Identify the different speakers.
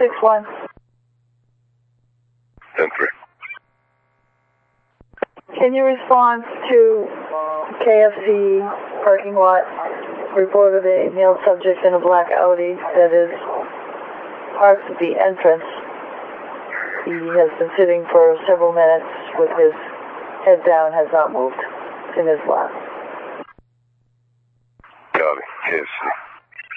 Speaker 1: 261.
Speaker 2: 10-3.
Speaker 1: Can you respond to KFC parking lot report of a male subject in a black Audi that is parked at the entrance? He has been sitting for several minutes with his head down, has not moved in his lap.
Speaker 2: Copy. KFC.